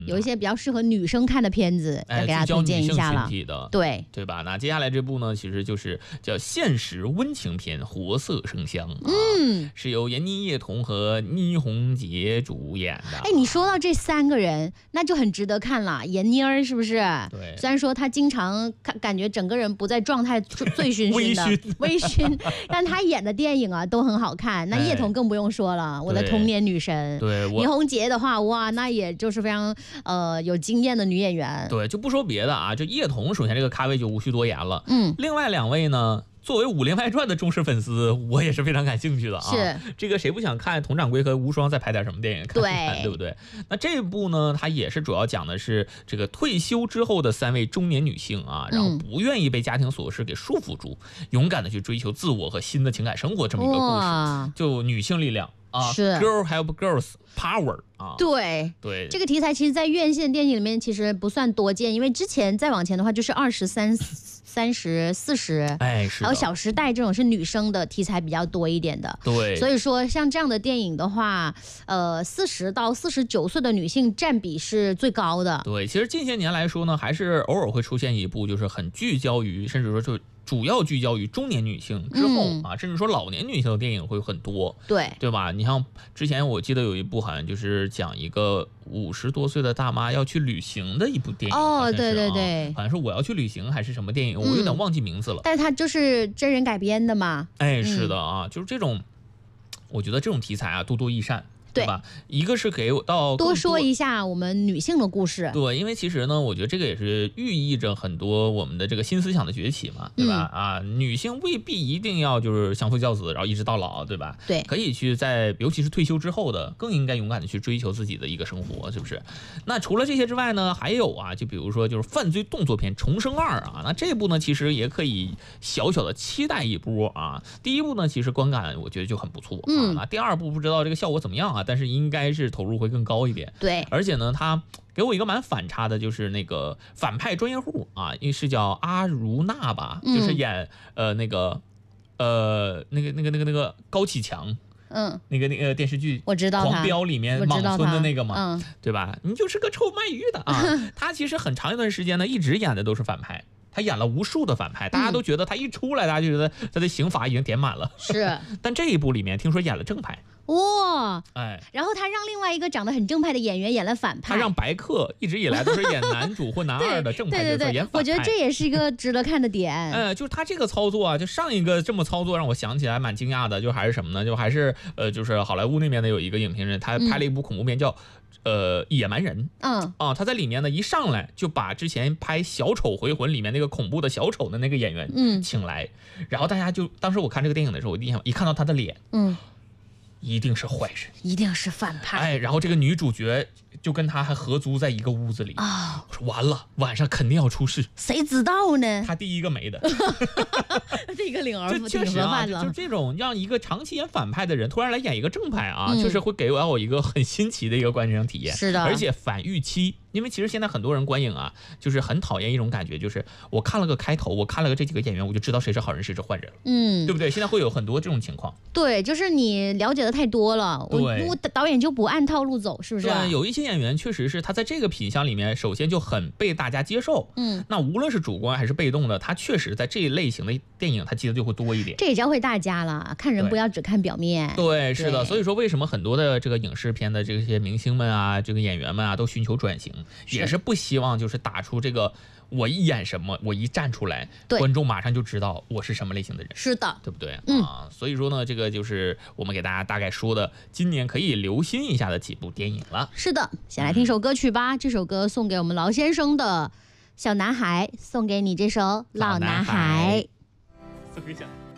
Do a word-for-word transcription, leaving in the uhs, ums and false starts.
有一些比较适合女生看的片子，要给大家推荐一下了。 的对对吧？那接下来这部呢，其实就是叫现实温情片《活色生香》啊， 嗯， 是由闫妮、叶童和倪虹洁主演的。 哎，你说到这三个人，那就很值得看了。闫妮儿是不是？ 对， 虽然说她经常感感觉整个人不在状态，醉醺醺的，微醺，但她演的电影啊都很好看。那叶童更不用说了，哎、我的童年女神。 对， 倪虹洁的话，哇，那也就是非常呃有经验的女演员。 对，就不说别的啊，就叶童，首先这个咖位就无需多言了。 嗯， 另外两位呢，作为《武林外传》的忠实粉丝，我也是非常感兴趣的啊。 是这个谁不想看佟掌柜和无双再拍点什么电影看看， 对对不对？那这部呢，它也是主要讲的是这个退休之后的三位中年女性啊，然后不愿意被家庭琐事给束缚住，嗯、勇敢的去追求自我和新的情感生活这么一个故事，就女性力量。啊， 是 Girl Help Girls Power 啊， 对对， 这个题材其实在院线电影里面其实不算多见，因为之前再往前的话就是二十三、三十、四十， 哎，是， 还有《小时代》这种是女生的题材比较多一点的， 对， 所以说像这样的电影的话，呃，四十到四十九岁的女性占比是最高的。 对，其实近些年来说呢，还是偶尔会出现一部就是很聚焦于，甚至说就。主要聚焦于中年女性之后、嗯、啊，甚至说老年女性的电影会有很多， 对对吧？你像之前我记得有一部好像就是讲一个五十多岁的大妈要去旅行的一部电影， 哦，对对对， 好像是我要去旅行还是什么电影，我有点忘记名字了。 嗯、但是它就是真人改编的嘛？ 哎，是的啊，嗯、就是这种，我觉得这种题材啊多多益善。对吧？一个是给我到多说一下我们女性的故事。 对，因为其实呢，我觉得这个也是寓意着很多我们的这个新思想的崛起嘛，对吧？嗯、啊，女性未必一定要就是相夫教子，然后一直到老，对吧？ 对， 可以去在尤其是退休之后的，更应该勇敢的去追求自己的一个生活，是不是？那除了这些之外呢，还有啊，就比如说就是犯罪动作片《重生二》啊，那这部呢其实也可以小小的期待一波啊。第一部呢，其实观感我觉得就很不错啊，嗯、那第二部不知道这个效果怎么样啊。但是应该是投入会更高一点， 对， 而且呢，他给我一个蛮反差的，就是那个反派专业户啊，因为是叫阿如娜吧，嗯、就是演呃那个呃那个那个那个那个高启强， 嗯， 那个那个电视剧我知道狂飙里面莽村的那个嘛， 嗯、 对吧？你就是个臭卖鱼的啊！他其实很长一段时间呢，一直演的都是反派。他演了无数的反派，大家都觉得他一出来，大家就觉得他的刑罚已经点满了。 是， 但这一部里面听说演了正派。 哇， 哎， 然后他让另外一个长得很正派的演员演了反派， 他让白客一直以来都是演男主或男二的正派角色演反派， 我觉得这也是一个值得看的点。 呃，就是他这个操作啊，就上一个这么操作让我想起来蛮惊讶的，就还是什么呢？就还是呃，就是好莱坞那边的有一个影评人，他拍了一部恐怖片叫。嗯呃，野蛮人， 嗯啊，他在里面呢一上来就把之前拍《小丑回魂》里面那个恐怖的小丑的那个演员，嗯，请来，然后大家就当时我看这个电影的时候，我一想一看到他的脸，嗯，一定是坏人， 一定是反派， 哎，然后这个女主角就跟他还合租在一个屋子里啊、哦，我说完了，晚上肯定要出事， 谁知道呢？ 他第一个没的， 这个领儿这确实啊，就这种让一个长期演反派的人突然来演一个正派啊，嗯、确实会给我一个很新奇的一个观赏体验， 是的， 而且反预期。因为其实现在很多人观影啊，就是很讨厌一种感觉，就是我看了个开头，我看了个这几个演员，我就知道谁是好人，谁是坏人了，嗯，对不对？现在会有很多这种情况。 对，就是你了解的太多了，我我导演就不按套路走，是不是？ 对，有一些演员确实是他在这个品项里面，首先就很被大家接受，嗯，那无论是主观还是被动的，他确实在这一类型的电影，他记得就会多一点。 这也教会大家了，看人不要只看表面。 对，是的，所以说为什么很多的这个影视片的这些明星们啊，这个演员们啊，都寻求转型，也是不希望就是打出这个我一演什么，我一站出来，观众马上就知道我是什么类型的人。 是的， 对不对？嗯、啊，所以说呢，这个就是我们给大家大概说的今年可以留心一下的几部电影了。 是的，先来听首歌曲吧，嗯、这首歌送给我们劳先生的小男孩，送给你这首老男孩。 送给小。